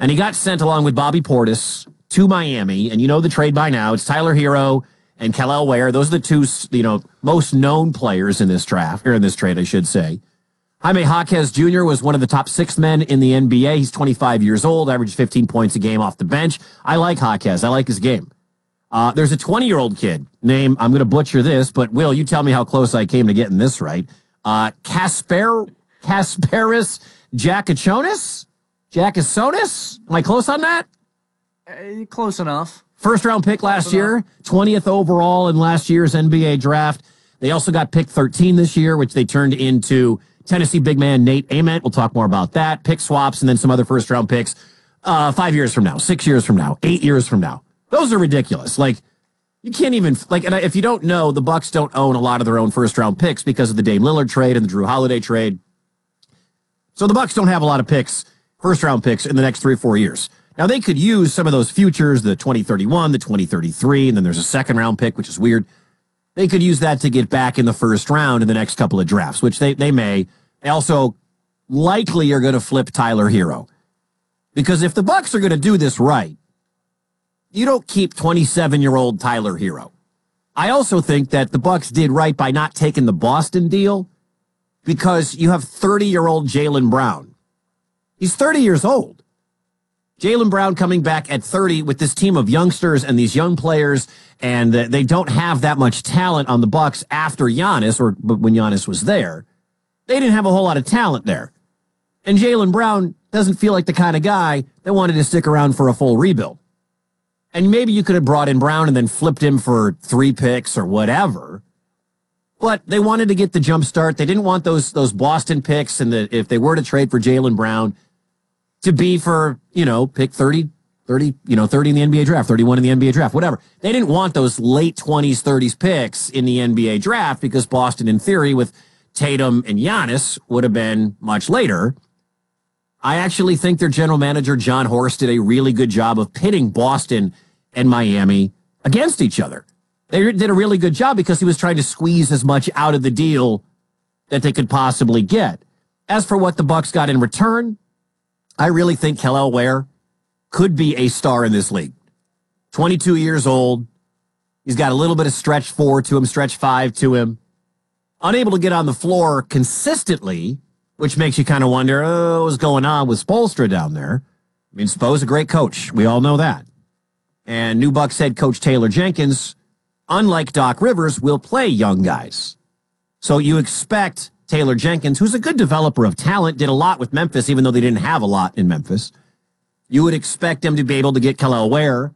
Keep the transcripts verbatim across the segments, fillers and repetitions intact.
And he got sent along with Bobby Portis to Miami. And you know the trade by now. It's Tyler Hero and Kel'el Ware. Those are the two, you know, most known players in this draft, or in this trade, I should say. Jaime Jaquez Junior was one of the top six men in the N B A. He's twenty-five years old, averaged fifteen points a game off the bench. I like Jaquez. I like his game. Uh, there's a twenty-year-old kid named, I'm going to butcher this, but Will, you tell me how close I came to getting this right. Uh, Casper, Kasparis Jakachonis? Jakasonis? Am I close on that? Uh, close enough. First round pick last year, twentieth overall in last year's N B A draft. They also got pick thirteen this year, which they turned into Tennessee big man Nate Ament. We'll talk more about that. Pick swaps and then some other first round picks uh, five years from now, six years from now, eight years from now. Those are ridiculous. Like, you can't even, like, and if you don't know, the Bucks don't own a lot of their own first round picks because of the Dame Lillard trade and the Drew Holiday trade. So the Bucks don't have a lot of picks, first round picks in the next three or four years. Now, they could use some of those futures, the twenty thirty-one, the twenty thirty-three, and then there's a second round pick, which is weird. They could use that to get back in the first round in the next couple of drafts, which they, they may. They also likely are going to flip Tyler Hero. Because if the Bucks are going to do this right, you don't keep twenty-seven-year-old Tyler Hero. I also think that the Bucks did right by not taking the Boston deal because you have thirty-year-old Jaylen Brown. He's thirty years old. Jaylen Brown coming back at thirty with this team of youngsters and these young players, and they don't have that much talent on the Bucks after Giannis, or when Giannis was there. They didn't have a whole lot of talent there. And Jaylen Brown doesn't feel like the kind of guy that wanted to stick around for a full rebuild. And maybe you could have brought in Brown and then flipped him for three picks or whatever. But they wanted to get the jump start. They didn't want those those Boston picks, and the, if they were to trade for Jaylen Brown, to be for, you know, pick thirty, thirty, you know, thirty in the N B A draft, thirty-one in the N B A draft, whatever. They didn't want those late twenties, thirties picks in the N B A draft because Boston, in theory, with Tatum and Giannis, would have been much later. I actually think their general manager, John Horst, did a really good job of pitting Boston and Miami against each other. They did a really good job because he was trying to squeeze as much out of the deal that they could possibly get. As for what the Bucks got in return, I really think Kel'el Ware could be a star in this league. twenty-two years old. He's got a little bit of stretch four to him, stretch five to him. Unable to get on the floor consistently, which makes you kind of wonder, oh, what's going on with Spoelstra down there? I mean, Spo's a great coach. We all know that. And new Bucks head coach Taylor Jenkins, unlike Doc Rivers, will play young guys. So you expect Taylor Jenkins, who's a good developer of talent, did a lot with Memphis, even though they didn't have a lot in Memphis. You would expect him to be able to get Kel'el Ware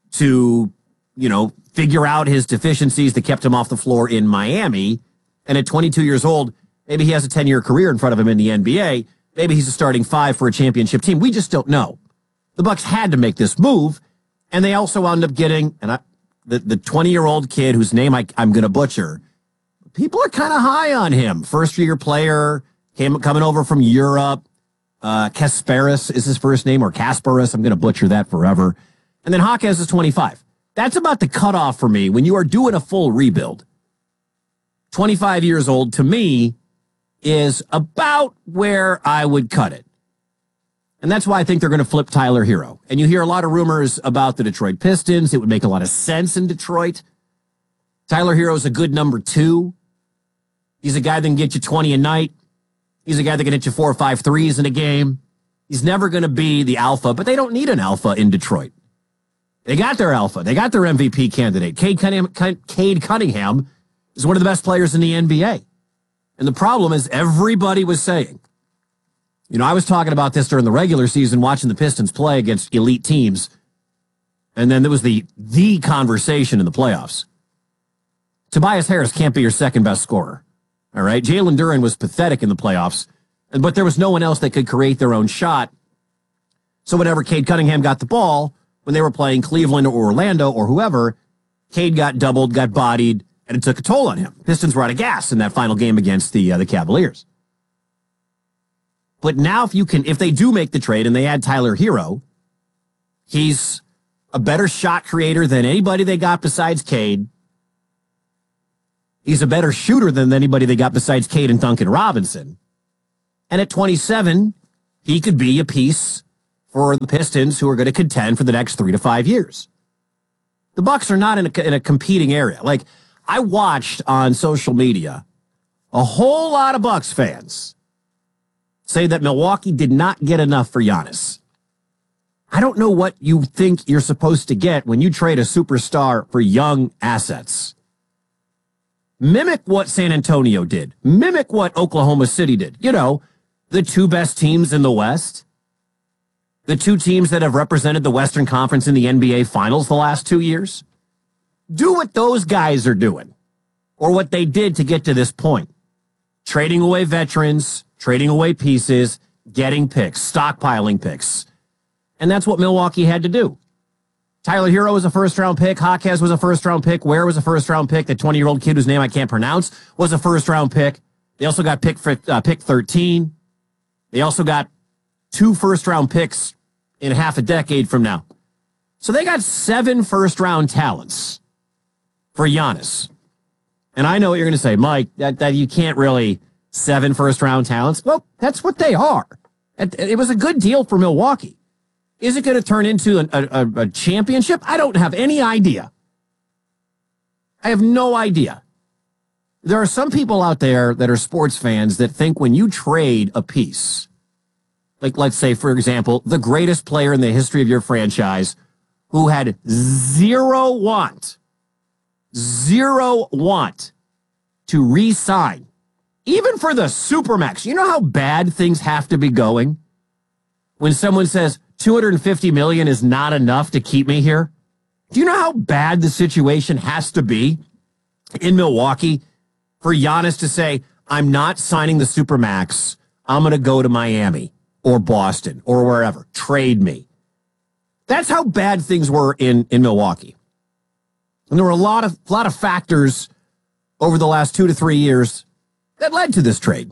to, you know, figure out his deficiencies that kept him off the floor in Miami. And at twenty-two years old, maybe he has a ten-year career in front of him in the N B A. Maybe he's a starting five for a championship team. We just don't know. The Bucks had to make this move, and they also wound up getting and I, the the twenty-year-old kid whose name I, I'm going to butcher. People are kind of high on him. First-year player, came coming over from Europe. Uh, Kasparis is his first name, or Kasparis. I'm going to butcher that forever. And then Jaquez is twenty-five. That's about the cutoff for me when you are doing a full rebuild. twenty-five years old, to me, is about where I would cut it. And that's why I think they're going to flip Tyler Hero. And you hear a lot of rumors about the Detroit Pistons. It would make a lot of sense in Detroit. Tyler Hero is a good number two. He's a guy that can get you twenty a night. He's a guy that can hit you four or five threes in a game. He's never going to be the alpha, but they don't need an alpha in Detroit. They got their alpha. They got their M V P candidate. Cade Cunningham, Cade Cunningham is one of the best players in the N B A. And the problem is everybody was saying, you know, I was talking about this during the regular season, watching the Pistons play against elite teams. And then there was the, the conversation in the playoffs. Tobias Harris can't be your second best scorer. All right. Jalen Duren was pathetic in the playoffs, but there was no one else that could create their own shot. So whenever Cade Cunningham got the ball, when they were playing Cleveland or Orlando or whoever, Cade got doubled, got bodied, and it took a toll on him. Pistons were out of gas in that final game against the uh, the Cavaliers. But now if you can, if they do make the trade and they add Tyler Hero, he's a better shot creator than anybody they got besides Cade. He's a better shooter than anybody they got besides Cade and Duncan Robinson. And at twenty-seven, he could be a piece for the Pistons, who are going to contend for the next three to five years. The Bucks are not in a, in a competing area. Like, I watched on social media a whole lot of Bucks fans say that Milwaukee did not get enough for Giannis. I don't know what you think you're supposed to get when you trade a superstar for young assets. Mimic what San Antonio did. Mimic what Oklahoma City did. You know, the two best teams in the West. The two teams that have represented the Western Conference in the N B A Finals the last two years. Do what those guys are doing, or what they did to get to this point. Trading away veterans, trading away pieces, getting picks, stockpiling picks. And that's what Milwaukee had to do. Tyler Hero was a first-round pick. Jaquez was a first-round pick. Ware was a first-round pick. The twenty-year-old kid whose name I can't pronounce was a first-round pick. They also got pick, for, uh, pick thirteen. They also got two first-round picks in half a decade from now. So they got seven first-round talents for Giannis. And I know what you're going to say, Mike, that, that you can't really seven first-round talents. Well, that's what they are. It, it was a good deal for Milwaukee. Is it going to turn into an, a, a, a championship? I don't have any idea. I have no idea. There are some people out there that are sports fans that think when you trade a piece, like let's say, for example, the greatest player in the history of your franchise who had zero want, zero want to re-sign, even for the Supermax. You know how bad things have to be going when someone says two hundred fifty million dollars is not enough to keep me here? Do you know how bad the situation has to be in Milwaukee for Giannis to say, I'm not signing the Supermax, I'm going to go to Miami or Boston or wherever. Trade me. That's how bad things were in, in Milwaukee. And there were a lot of, lot of factors over the last two to three years that led to this trade.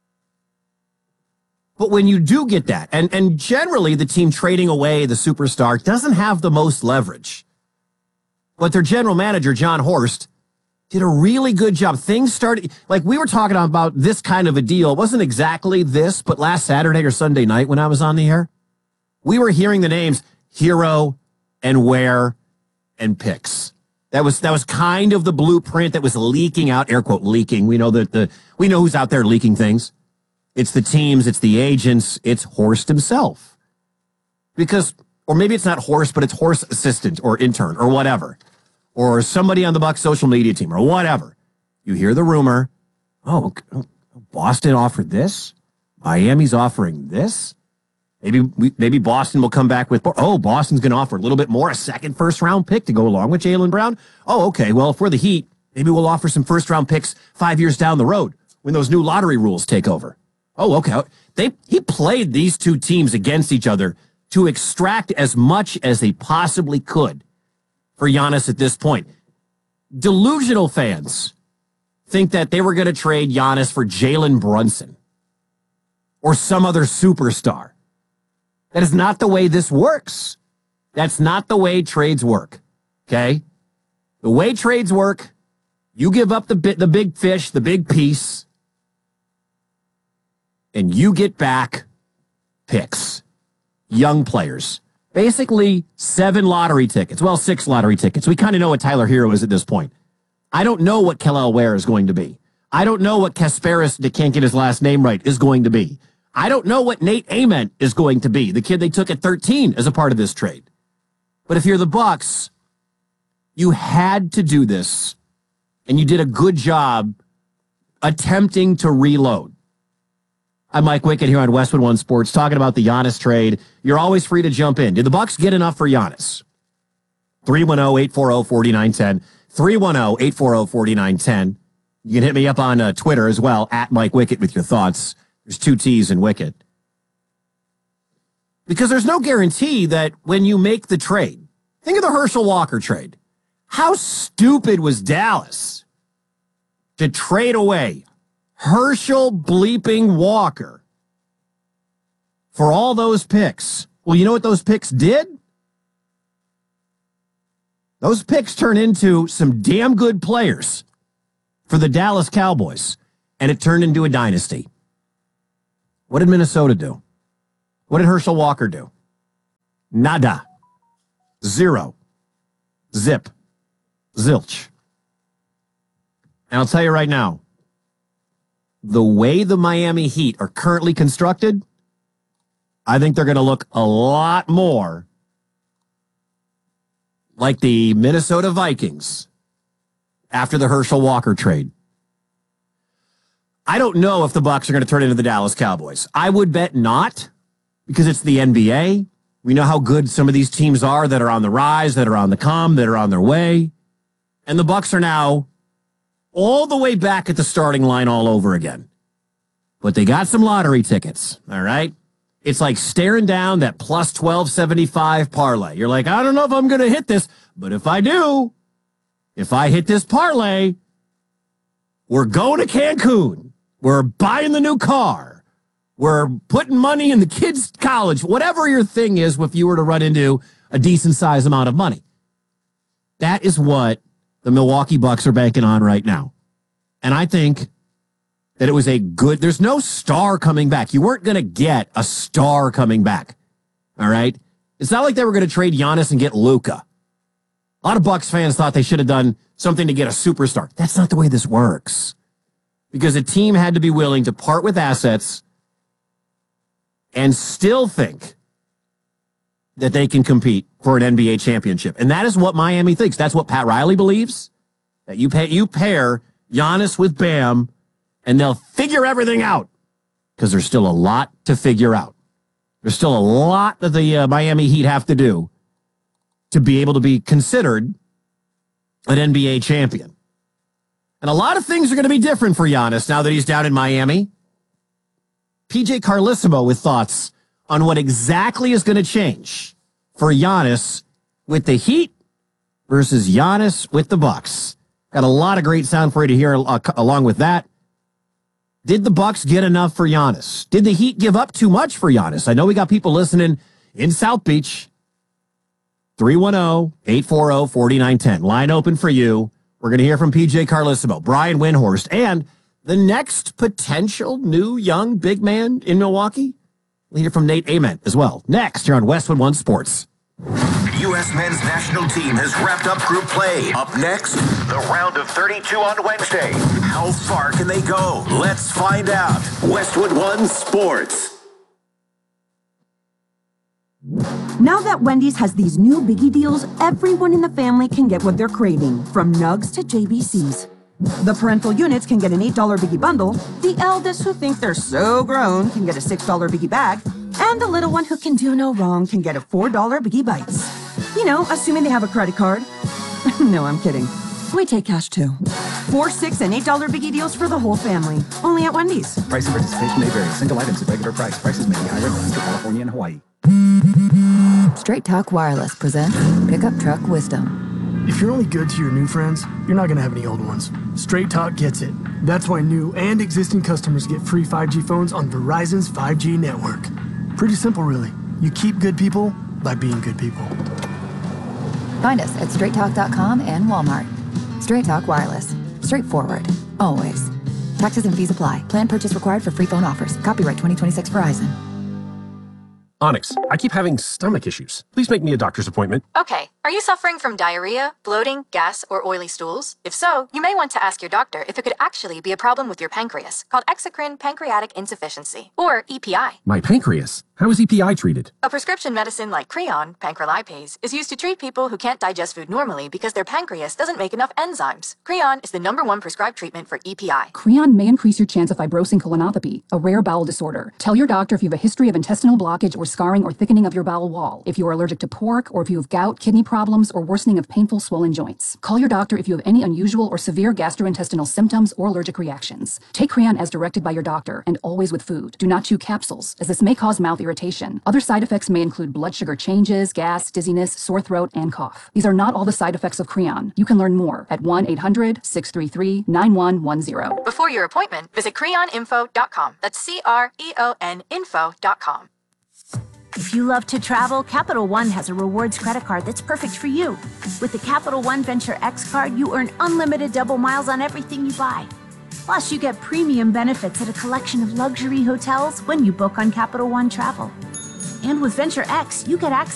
But when you do get that, and, and generally the team trading away the superstar doesn't have the most leverage. But their general manager, John Horst, did a really good job. Things started, like we were talking about this kind of a deal. It wasn't exactly this, but last Saturday or Sunday night when I was on the air, we were hearing the names Hero and Ware and Picks. That was that was kind of the blueprint that was leaking out, air quote leaking. We know that the we know who's out there leaking things. It's the teams, it's the agents, it's Horst himself. Because, or maybe it's not Horst, but it's Horst assistant or intern or whatever. Or somebody on the Bucs social media team or whatever. You hear the rumor, oh, Boston offered this? Miami's offering this? Maybe we, maybe Boston will come back with, oh, Boston's going to offer a little bit more, a second first-round pick to go along with Jaylen Brown. Oh, okay, well, if we're the Heat, maybe we'll offer some first-round picks five years down the road when those new lottery rules take over. Oh, okay. They He played these two teams against each other to extract as much as they possibly could for Giannis at this point. Delusional fans think that they were going to trade Giannis for Jalen Brunson or some other superstar. That is not the way this works. That's not the way trades work, okay? The way trades work, you give up the bit, the big fish, the big piece, and you get back picks, young players. Basically, seven lottery tickets. Well, six lottery tickets. We kind of know what Tyler Hero is at this point. I don't know what Kel'el Ware is going to be. I don't know what Kasparis, they can't get his last name right, is going to be. I don't know what Nate Ament is going to be, the kid they took at thirteen as a part of this trade. But if you're the Bucks, you had to do this, and you did a good job attempting to reload. I'm Mike Wickett here on Westwood One Sports, talking about the Giannis trade. You're always free to jump in. Did the Bucks get enough for Giannis? three one zero, eight four zero, four nine one zero. three one zero, eight four zero, four nine one zero. You can hit me up on uh, Twitter as well, at Mike Wickett, with your thoughts. There's two T's in Wickett. Because there's no guarantee that when you make the trade, think of the Herschel Walker trade. How stupid was Dallas to trade away Herschel bleeping Walker for all those picks? Well, you know what those picks did? Those picks turn into some damn good players for the Dallas Cowboys, and it turned into a dynasty. What did Minnesota do? What did Herschel Walker do? Nada. Zero. Zip. Zilch. And I'll tell you right now, the way the Miami Heat are currently constructed, I think they're going to look a lot more like the Minnesota Vikings after the Herschel Walker trade. I don't know if the Bucks are going to turn into the Dallas Cowboys. I would bet not, because it's the N B A. We know how good some of these teams are that are on the rise, that are on the come, that are on their way. And the Bucks are now all the way back at the starting line all over again. But they got some lottery tickets, all right? It's like staring down that plus twelve seventy-five parlay. You're like, I don't know if I'm going to hit this, but if I do, if I hit this parlay, we're going to Cancun. We're buying the new car. We're putting money in the kids' college. Whatever your thing is, if you were to run into a decent size amount of money. That is what the Milwaukee Bucks are banking on right now. And I think that it was a good, there's no star coming back. You weren't going to get a star coming back. All right? It's not like they were going to trade Giannis and get Luka. A lot of Bucks fans thought they should have done something to get a superstar. That's not the way this works. Because a team had to be willing to part with assets and still think that they can compete for an N B A championship. And that is what Miami thinks. That's what Pat Riley believes. That you pay, you pair Giannis with Bam, and they'll figure everything out. Because there's still a lot to figure out. There's still a lot that the uh, Miami Heat have to do to be able to be considered an N B A champion. And a lot of things are going to be different for Giannis now that he's down in Miami. P J Carlissimo with thoughts on what exactly is going to change for Giannis with the Heat versus Giannis with the Bucks. Got a lot of great sound for you to hear uh, along with that. Did the Bucks get enough for Giannis? Did the Heat give up too much for Giannis? I know we got people listening in South Beach. three one zero, eight four zero, four nine one zero. Line open for you. We're going to hear from P J Carlissimo, Brian Windhorst, and the next potential new young big man in Milwaukee. We'll hear from Nate Ament as well. Next, here on Westwood One Sports. U S men's national team has wrapped up group play. Up next, the round of thirty-two on Wednesday. How far can they go? Let's find out. Westwood One Sports. Now that Wendy's has these new biggie deals, everyone in the family can get what they're craving, from nugs to J B Cs. The parental units can get an eight dollar biggie bundle, the eldest who think they're so grown can get a six dollar biggie bag, and the little one who can do no wrong can get a four dollar biggie bites. You know, assuming they have a credit card. No, I'm kidding. We take cash too. Four, six, and eight dollar biggie deals for the whole family. Only at Wendy's. Price and participation may vary. Single items at regular price. Prices may be higher than for California and Hawaii. Straight Talk Wireless presents Pickup Truck Wisdom. If you're only good to your new friends, you're not going to have any old ones. Straight Talk gets it. That's why new and existing customers get free five G phones on Verizon's five G network. Pretty simple, really. You keep good people by being good people. Find us at straight talk dot com and Walmart. Straight Talk Wireless. Straightforward. Always. Taxes and fees apply. Plan purchase required for free phone offers. Copyright twenty twenty-six Verizon. Onyx, I keep having stomach issues. Please make me a doctor's appointment. Okay, are you suffering from diarrhea, bloating, gas, or oily stools? If so, you may want to ask your doctor if it could actually be a problem with your pancreas, called exocrine pancreatic insufficiency, or E P I. My pancreas? How is E P I treated? A prescription medicine like Creon, pancrelipase, is used to treat people who can't digest food normally because their pancreas doesn't make enough enzymes. Creon is the number one prescribed treatment for E P I. Creon may increase your chance of fibrosing colonopathy, a rare bowel disorder. Tell your doctor if you have a history of intestinal blockage or scarring or thickening of your bowel wall, if you are allergic to pork, or if you have gout, kidney problems, or worsening of painful swollen joints. Call your doctor if you have any unusual or severe gastrointestinal symptoms or allergic reactions. Take Creon as directed by your doctor, and always with food. Do not chew capsules, as this may cause mouth irritation. Other side effects may include blood sugar changes, gas, dizziness, sore throat, and cough. These are not all the side effects of Creon. You can learn more at one eight hundred, six three three, nine one one zero. Before your appointment, visit creon info dot com. That's C R E O N info dot com. If you love to travel, Capital One has a rewards credit card that's perfect for you. With the Capital One Venture X card, you earn unlimited double miles on everything you buy. Plus, you get premium benefits at a collection of luxury hotels when you book on Capital One Travel. And with Venture X, you get access